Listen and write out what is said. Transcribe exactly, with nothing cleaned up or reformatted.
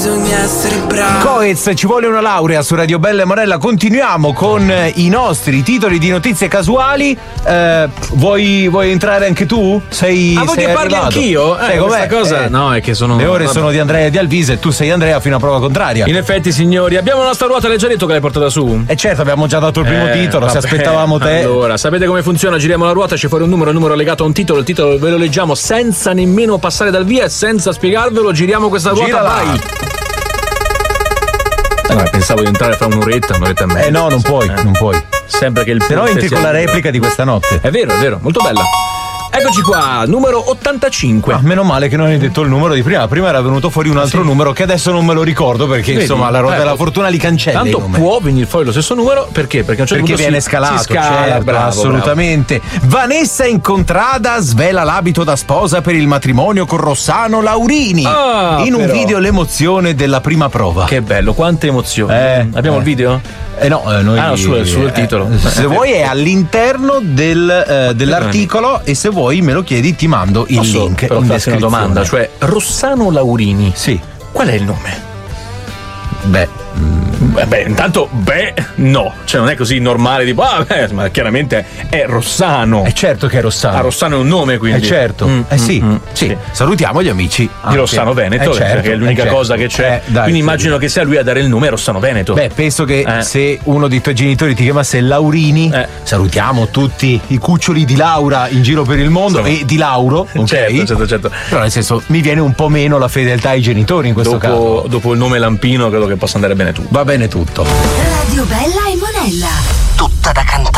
bisogna essere bravi. Coez, ci vuole una laurea su Radio Bella e Morella. Continuiamo con i nostri titoli di notizie casuali. Eh, vuoi, vuoi entrare anche tu? Sei, ah, vuoi sei che parli arrivato? anch'io? Eh, Sai com'è? questa cosa? Eh, no, è che sono. Le ore vabbè. sono di Andrea e di Alvise e tu sei Andrea fino a prova contraria. In effetti, signori, abbiamo la nostra ruota leggeretto che l'hai portata su. E certo, abbiamo già dato il primo Eh, titolo, se vabbè. aspettavamo te. Allora, sapete come funziona? Giriamo la ruota, ci fuori un numero, il numero legato a un titolo, il titolo ve lo leggiamo senza nemmeno passare dal via e senza spiegarvelo, giriamo questa ruota, Girala. vai! Eh, pensavo di entrare fra un'oretta, un'oretta e mezza. Eh no, non puoi, Eh. non puoi. Sempre che il Se no ponte entri sia con la libero. replica di questa notte. È vero, è vero, molto bella. Eccoci qua, numero ottantacinque. Ah, meno male che non hai detto il numero di prima. Prima era venuto fuori un altro Sì. numero che adesso non me lo ricordo perché Vedi? insomma la ruota Eh, della fortuna li cancella. Tanto i numeri. può venire fuori lo stesso numero perché? Perché a un certo Perché punto viene si, scalato, si scala, certo, bravo, assolutamente. Vanessa Incontrada svela l'abito da sposa per il matrimonio con Rossano Laurini. Ah, in un però. video l'emozione della prima prova. bravo. Che bello, quante emozioni. Eh, Abbiamo eh. il video? Eh no, eh, noi Ah, no, sul- sul titolo. eh, se vuoi è all'interno del, eh, dell'articolo e se vuoi me lo chiedi ti mando il Posso link però in farti una descrizione. domanda, cioè Rossano Laurini. Sì. Qual è il nome? Beh, Beh, beh, intanto, beh, no, cioè non è così normale, tipo, ah, beh, ma chiaramente è Rossano. è certo che è Rossano. Ah, Rossano è un nome, quindi. Eh certo, Mm, eh sì, mm, mm, sì. sì. Salutiamo gli amici Di anche- Rossano Veneto, eh certo, che è l'unica eh certo. cosa che c'è. Eh, dai, quindi sì. immagino che sia lui a dare il nome Rossano Veneto. Beh, penso che Eh. se uno dei tuoi genitori ti chiamasse Laurini, Eh. salutiamo tutti i cuccioli di Laura in giro per il mondo Insomma. e di Lauro, ok? Certo, certo, certo. Però nel senso mi viene un po' meno la fedeltà ai genitori in questo Dopo, caso. dopo il nome Lampino credo che possa andare bene tutto. Va bene tutto. Radio Bella e Monella. Tutta da cantare.